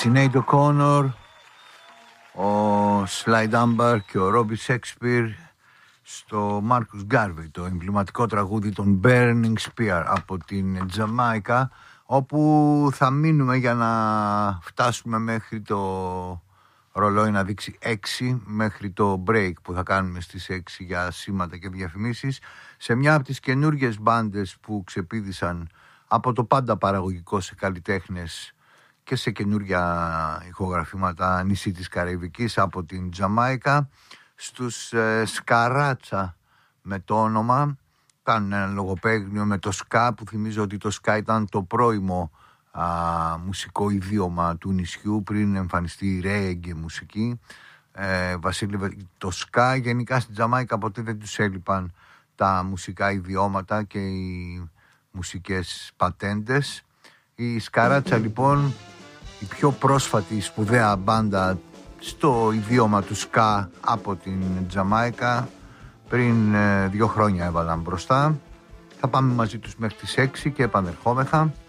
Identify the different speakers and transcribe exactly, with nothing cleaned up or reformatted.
Speaker 1: Sinead O'Connor, ο Sly Dunbar και ο Robbie Shakespeare στο Marcus Garvey, το εμβληματικό τραγούδι των Burning Spear από την Τζαμάικα, όπου θα μείνουμε για να φτάσουμε μέχρι το ρολόι να δείξει έξι, μέχρι το break που θα κάνουμε στις έξι για σήματα και διαφημίσεις, σε μια από τις καινούργιες μπάντες που ξεπήδησαν από το πάντα παραγωγικό σε καλλιτέχνες και σε καινούργια ηχογραφήματα νησί της Καραϊβικής από την Τζαμάικα, στους ε, Σκαράτσα με το όνομα. Κάνουν ένα λογοπαίγνιο με το ska, που θυμίζω ότι το ska ήταν το πρώιμο α, μουσικό ιδίωμα του νησιού πριν εμφανιστεί η ρέγγε μουσική. ε, Βασίλη, το ska γενικά στην Τζαμάικα ποτέ δεν τους έλειπαν τα μουσικά ιδιώματα και οι μουσικές πατέντες. Η Σκαράτσα λοιπόν, η πιο πρόσφατη σπουδαία μπάντα στο ιδίωμα του ska από την Τζαμάικα, πριν ε, δύο χρόνια έβαλαν μπροστά. Θα πάμε μαζί τους μέχρι τις έξι και επανερχόμεθα.